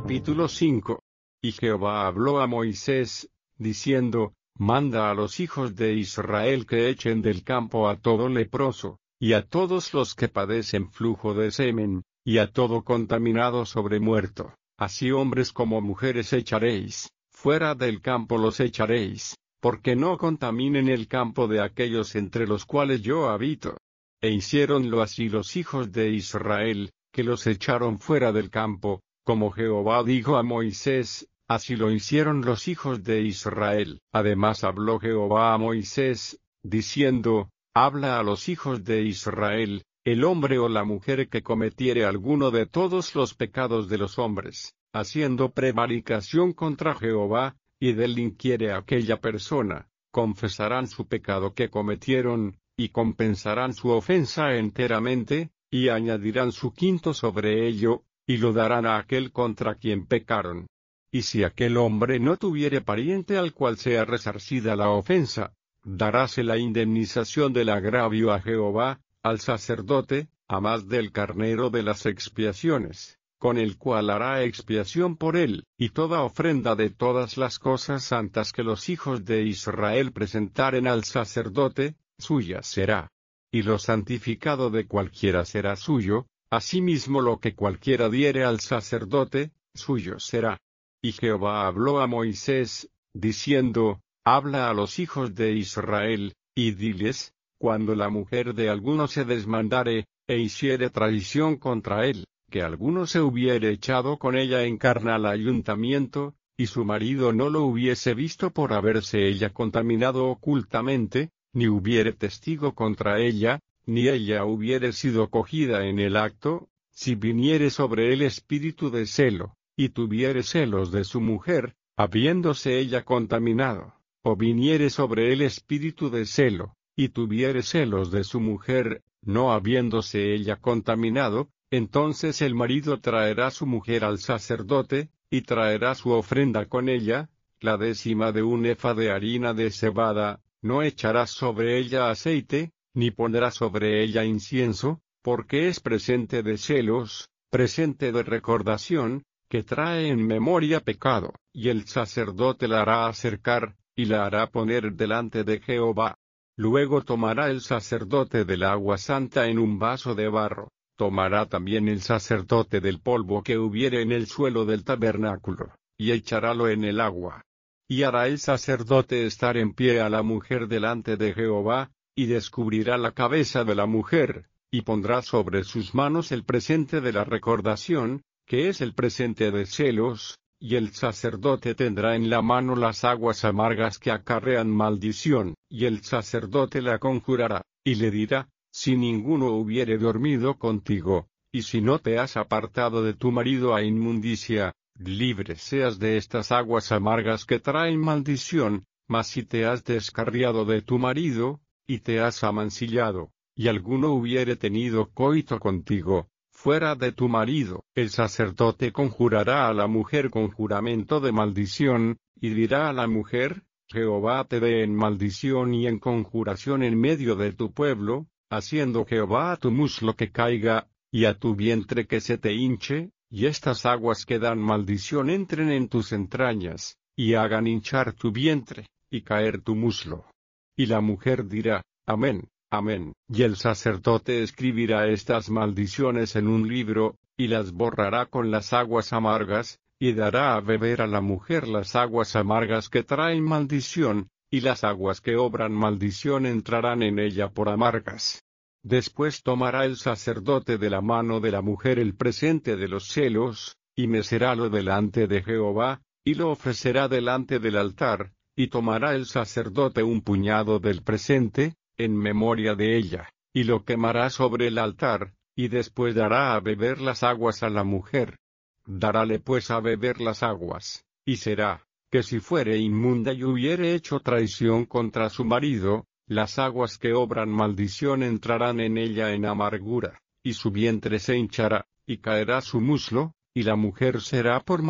Capítulo 5. Y Jehová habló a Moisés, diciendo, Manda a los hijos de Israel que echen del campo a todo leproso, y a todos los que padecen flujo de semen, y a todo contaminado sobre muerto, así hombres como mujeres echaréis, fuera del campo los echaréis, porque no contaminen el campo de aquellos entre los cuales yo habito. E hiciéronlo así los hijos de Israel, que los echaron fuera del campo, como Jehová dijo a Moisés, así lo hicieron los hijos de Israel. Además habló Jehová a Moisés, diciendo, Habla a los hijos de Israel, el hombre o la mujer que cometiere alguno de todos los pecados de los hombres, haciendo prevaricación contra Jehová, y delinquiere aquella persona, confesarán su pecado que cometieron, y compensarán su ofensa enteramente, y añadirán su quinto sobre ello, y lo darán a aquel contra quien pecaron. Y si aquel hombre no tuviere pariente al cual sea resarcida la ofensa, daráse la indemnización del agravio a Jehová, al sacerdote, a más del carnero de las expiaciones, con el cual hará expiación por él, y toda ofrenda de todas las cosas santas que los hijos de Israel presentaren al sacerdote, suya será. Y lo santificado de cualquiera será suyo, asimismo lo que cualquiera diere al sacerdote, suyo será. Y Jehová habló a Moisés, diciendo, Habla a los hijos de Israel, y diles, cuando la mujer de alguno se desmandare, e hiciere traición contra él, que alguno se hubiere echado con ella en carnal ayuntamiento, y su marido no lo hubiese visto por haberse ella contaminado ocultamente, ni hubiere testigo contra ella, ni ella hubiere sido cogida en el acto, si viniere sobre él espíritu de celo, y tuviere celos de su mujer, habiéndose ella contaminado, o viniere sobre él espíritu de celo, y tuviere celos de su mujer, no habiéndose ella contaminado, entonces el marido traerá su mujer al sacerdote, y traerá su ofrenda con ella, la décima de un efa de harina de cebada, no echará sobre ella aceite, ni pondrá sobre ella incienso, porque es presente de celos, presente de recordación, que trae en memoria pecado, y el sacerdote la hará acercar, y la hará poner delante de Jehová. Luego tomará el sacerdote del agua santa en un vaso de barro, tomará también el sacerdote del polvo que hubiere en el suelo del tabernáculo, y echarálo en el agua. Y hará el sacerdote estar en pie a la mujer delante de Jehová, y descubrirá la cabeza de la mujer, y pondrá sobre sus manos el presente de la recordación, que es el presente de celos, y el sacerdote tendrá en la mano las aguas amargas que acarrean maldición, y el sacerdote la conjurará, y le dirá, si ninguno hubiere dormido contigo, y si no te has apartado de tu marido a inmundicia, libre seas de estas aguas amargas que traen maldición, mas si te has descarriado de tu marido, y te has amancillado, y alguno hubiere tenido coito contigo, fuera de tu marido, el sacerdote conjurará a la mujer con juramento de maldición, y dirá a la mujer, Jehová te dé en maldición y en conjuración en medio de tu pueblo, haciendo Jehová a tu muslo que caiga, y a tu vientre que se te hinche, y estas aguas que dan maldición entren en tus entrañas, y hagan hinchar tu vientre, y caer tu muslo. Y la mujer dirá, Amén, Amén. Y el sacerdote escribirá estas maldiciones en un libro, y las borrará con las aguas amargas, y dará a beber a la mujer las aguas amargas que traen maldición, y las aguas que obran maldición entrarán en ella por amargas. Después tomará el sacerdote de la mano de la mujer el presente de los celos, y mecerálo delante de Jehová, y lo ofrecerá delante del altar, y tomará el sacerdote un puñado del presente, en memoria de ella, y lo quemará sobre el altar, y después dará a beber las aguas a la mujer. Darále pues a beber las aguas, y será, que si fuere inmunda y hubiere hecho traición contra su marido, las aguas que obran maldición entrarán en ella en amargura, y su vientre se hinchará, y caerá su muslo, y la mujer será por